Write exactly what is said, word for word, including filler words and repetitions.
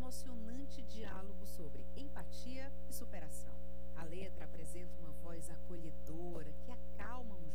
emocionante diálogo sobre empatia e superação. A letra apresenta uma voz acolhedora que acalma um